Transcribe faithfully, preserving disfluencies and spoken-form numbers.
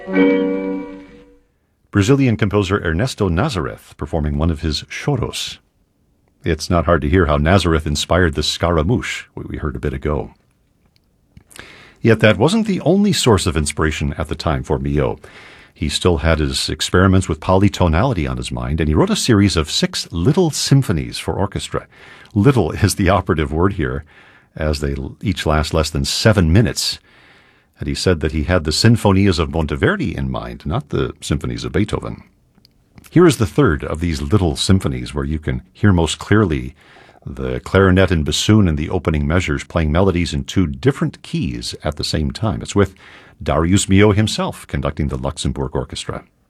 Brazilian composer Ernesto Nazareth performing one of his choros. It's not hard to hear how Nazareth inspired the Scaramouche we heard a bit ago. Yet that wasn't the only source of inspiration at the time for Milhaud. He still had his experiments with polytonality on his mind, and he wrote a series of six little symphonies for orchestra. Little is the operative word here, as they each last less than seven minutes. And he said that he had the Sinfonias of Monteverdi in mind, not the symphonies of Beethoven. Here is the third of these little symphonies, where you can hear most clearly the clarinet and bassoon in the opening measures playing melodies in two different keys at the same time. It's with Darius Milhaud himself conducting the Luxembourg Orchestra.